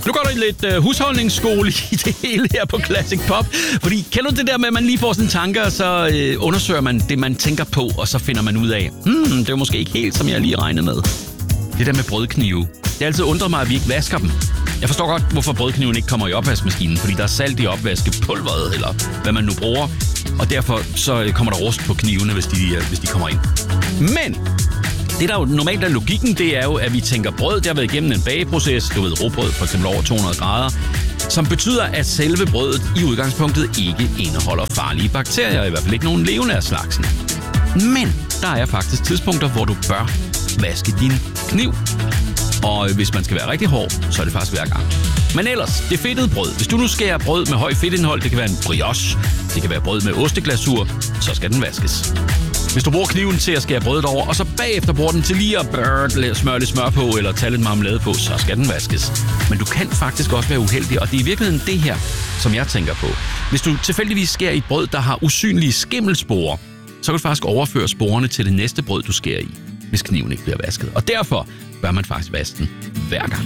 Nu går der lidt husholdningsskole i det hele her på Classic Pop. Fordi kender du det der med, at man lige får sådan tanker, og så undersøger man det, man tænker på, og så finder man ud af, det var måske ikke helt, som jeg lige regnede med. Det der med brødknive. Det har altid undret mig, at vi ikke vasker dem. Jeg forstår godt, hvorfor brødkniven ikke kommer i opvaskemaskinen, fordi der er salt i opvaskepulveret, eller hvad man nu bruger. Og derfor så kommer der rust på knivene, hvis de kommer ind. Men det, der jo normalt er logikken, det er jo, at vi tænker brød, der har været igennem en bageproces, du ved, råbrød for eksempel over 200 grader, som betyder, at selve brødet i udgangspunktet ikke indeholder farlige bakterier, i hvert fald ikke nogen levende af slagsen. Men der er faktisk tidspunkter, hvor du bør vaske din kniv. Og hvis man skal være rigtig hård, så er det faktisk hver gang. Men ellers, det fedtede brød. Hvis du nu skærer brød med høj fedtindhold, det kan være en brioche, det kan være brød med osteglasur, så skal den vaskes. Hvis du bruger kniven til at skære brødet over, og så bagefter bruger den til lige at smøre lidt smør på, eller tage lidt marmelade på, så skal den vaskes. Men du kan faktisk også være uheldig, og det er i virkeligheden det her, som jeg tænker på. Hvis du tilfældigvis skærer i et brød, der har usynlige skimmelsporer, så kan du faktisk overføre sporene til det næste brød, du skærer i, hvis kniven ikke bliver vasket. Og derfor bør man faktisk vaske den hver gang.